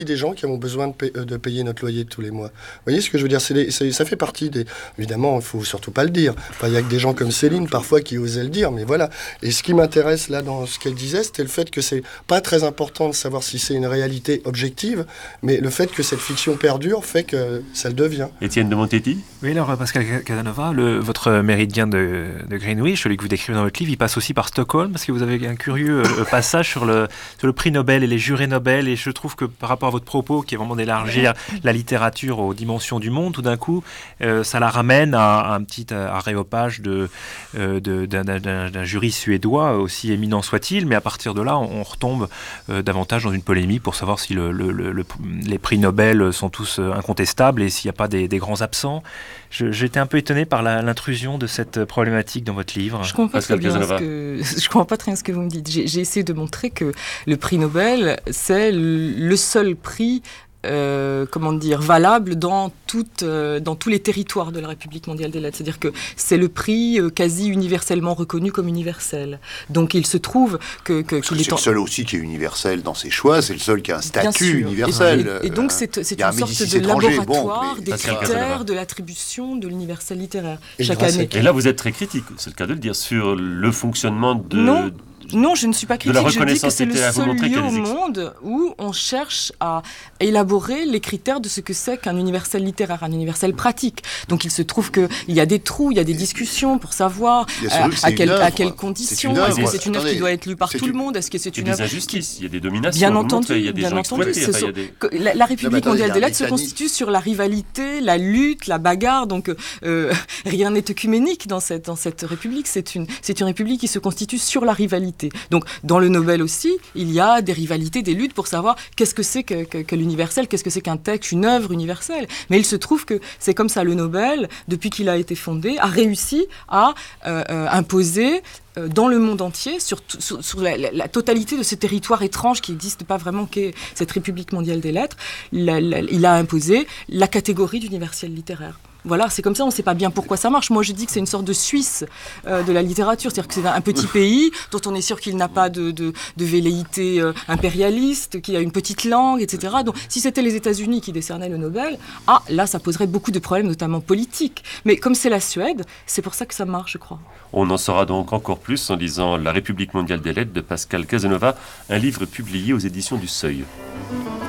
des gens qui ont besoin de payer notre loyer tous les mois. Vous voyez ce que je veux dire? Ça fait partie des... Évidemment, il ne faut surtout pas le dire. Enfin, il y a que des gens comme Céline, parfois, qui osaient le dire, mais voilà. Et ce qui m'intéresse, là, dans ce qu'elle disait, c'était le fait que c'est pas très important de savoir si c'est une réalité objective, mais le fait que cette fiction perdure fait que ça le devient. Étienne de Montetti? Oui, alors, Pascal Casanova, votre méridien de Greenwich, celui que vous décrivez dans votre livre, il passe aussi par Stockholm, parce que vous avez un curieux passage sur le prix Nobel et les jurés Nobel, et je trouve que par rapport à votre propos, qui est vraiment d'élargir la littérature aux dimensions du monde, tout d'un coup, ça la ramène à un petit aréopage d'un jury suédois, aussi éminent soit-il, mais à partir de là, on retombe davantage dans une polémique pour savoir si les prix Nobel sont tous incontestables et s'il n'y a pas des grands absents. J'étais un peu étonné par l'intrusion de cette problématique dans votre livre. Je comprends pas très bien ce que vous me dites. J'ai essayé de montrer que le prix Nobel, c'est le seul prix valable dans tous les territoires de la République mondiale des lettres. C'est-à-dire que c'est le prix quasi universellement reconnu comme universel. Donc il se trouve que c'est le seul aussi qui est universel dans ses choix, c'est le seul qui a un statut universel. Et donc c'est une sorte de laboratoire des critères de l'attribution de l'universel littéraire chaque année. Et là vous êtes très critique, c'est le cas de le dire, sur le fonctionnement Non, je ne suis pas critique, je dis que c'est le seul lieu au monde où on cherche à élaborer les critères de ce que c'est qu'un universel littéraire, un universel pratique. Donc il se trouve qu'il y a des trous, il y a des discussions pour savoir à quelles conditions, est-ce que c'est une œuvre qui doit être lue par tout le monde, est-ce que c'est une œuvre... Il y a des injustices, il y a des dominations, bien entendu, il y a des gens exploités. La République mondiale des lettres se constitue sur la rivalité, la lutte, la bagarre, donc rien n'est œcuménique dans cette République, c'est une République qui se constitue sur la rivalité. Donc, dans le Nobel aussi, il y a des rivalités, des luttes pour savoir qu'est-ce que c'est que l'universel, qu'est-ce que c'est qu'un texte, une œuvre universelle. Mais il se trouve que c'est comme ça, le Nobel, depuis qu'il a été fondé, a réussi à imposer dans le monde entier, sur la totalité de ce territoire étrange qui n'existe pas vraiment, qu'est cette République mondiale des lettres, il a imposé la catégorie d'universel littéraire. Voilà, c'est comme ça, on ne sait pas bien pourquoi ça marche. Moi, je dis que c'est une sorte de Suisse de la littérature, c'est-à-dire que c'est un petit pays dont on est sûr qu'il n'a pas de velléité impérialiste, qu'il a une petite langue, etc. Donc, si c'était les États-Unis qui décernaient le Nobel, là, ça poserait beaucoup de problèmes, notamment politiques. Mais comme c'est la Suède, c'est pour ça que ça marche, je crois. On en saura donc encore plus en lisant La République mondiale des lettres de Pascal Casanova, un livre publié aux éditions du Seuil.